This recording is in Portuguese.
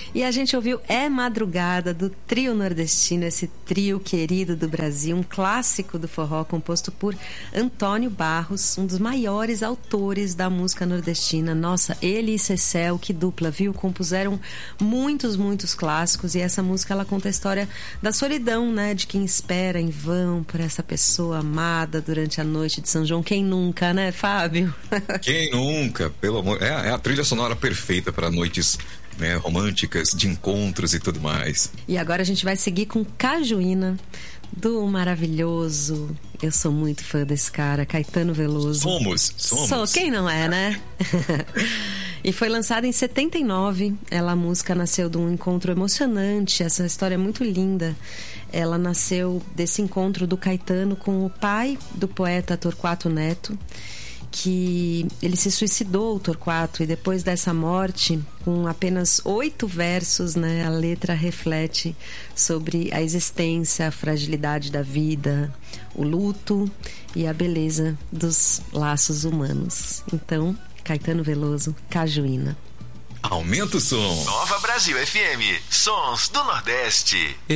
E a gente ouviu É Madrugada, do trio nordestino, esse trio querido do Brasil, um clássico do forró composto por Antônio Barros, um dos maiores autores da música nordestina. Nossa, ele e Cecel, que dupla, viu? Compuseram muitos clássicos, e essa música ela conta a história da solidão, né? De quem espera em vão por essa pessoa amada durante a noite de São João. Quem nunca, né, Fábio? Quem nunca, pelo amor... É a trilha sonora perfeita para noites, né, românticas, de encontros e tudo mais. E agora a gente vai seguir com Cajuína, do maravilhoso, eu sou muito fã desse cara, Caetano Veloso. Somos. Sou, quem não é, né? E foi lançada em 79. A música nasceu de um encontro emocionante. Essa história é muito linda. Ela nasceu desse encontro do Caetano com o pai do poeta Torquato Neto, que ele se suicidou, o Torquato, e depois dessa morte, com apenas 8 versos, né, a letra reflete sobre a existência, a fragilidade da vida, o luto e a beleza dos laços humanos. Então, Caetano Veloso, Cajuína. Aumenta o som. Nova Brasil FM, sons do Nordeste.